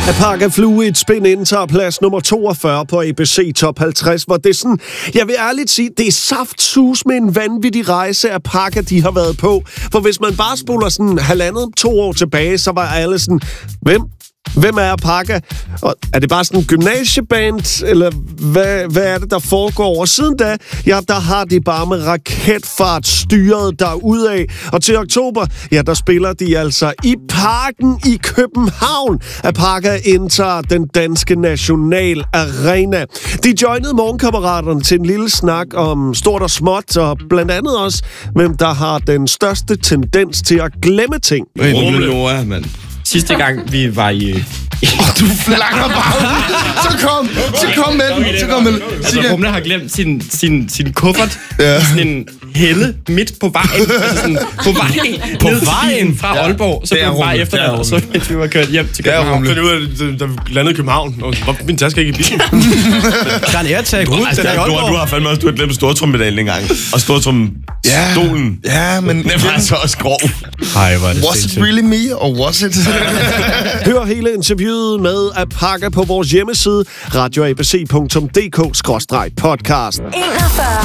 Apaka Fluid Spin indtager plads nummer 42 på ABC Top 50, hvor det er sådan, jeg vil ærligt sige, det er saftsus med en vanvittig rejse, Apaka de har været på. For hvis man bare spoler sådan 1,5-2 år tilbage, så var alle sådan, Hvem er Apaka? Og er det bare sådan en gymnasieband, eller hvad er det, der foregår? Og siden da, ja, der har de bare med raketfart styret derudad. Og til oktober, ja, der spiller de altså i Parken i København. Apaka indtager den danske National Arena. De joinede morgenkammeraterne til en lille snak om stort og småt, og blandt andet også, hvem der har den største tendens til at glemme ting. Rummelora, mand. Sidste gang, vi var i... Du flakker bare ud. Så kom med den. Altså, Rumle har glemt sin kuffert i sådan en helle midt på vejen. Altså sådan, på vejen fra Aalborg. Så blev vi bare efter det, så vi var kørt hjem til København. Da vi landede i København, og min taske ikke i bilen. Der er en AirTag ud. Du har fandme også glemt stortrummedalen engang. Og stortrumstolen. Ja, men... Det var altså også grov. Hej, var det Was it really me, or was it... Hør hele interviewet med Apaka på vores hjemmeside radioabc.dk/podcast. 41.